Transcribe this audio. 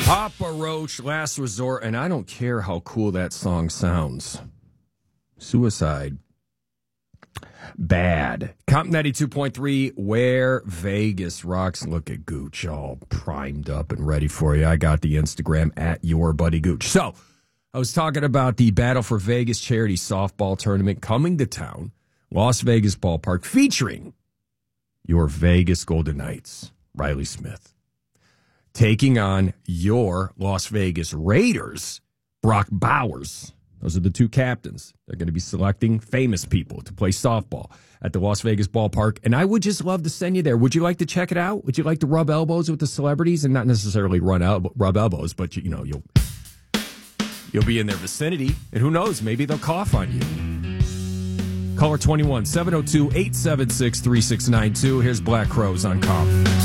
Papa Roach, Last Resort, and I don't care how cool that song sounds. Suicide. Bad. Comp 92.3, where Vegas rocks. Look at Gooch all primed up and ready for you. I got the Instagram at your buddy Gooch. So, I was talking about the Battle for Vegas charity softball tournament coming to town, Las Vegas Ballpark, featuring your Vegas Golden Knights, Riley Smith, taking on your Las Vegas Raiders, Brock Bowers. Those are the two captains. They're going to be selecting famous people to play softball at the Las Vegas Ballpark, and I would just love to send you there. Would you like to check it out? Would you like to rub elbows with the celebrities, and not necessarily rub elbows, but you'll be in their vicinity, and who knows, maybe they'll cough on you. Caller 21 702 876 3692. Here's Black Crowes on Comp.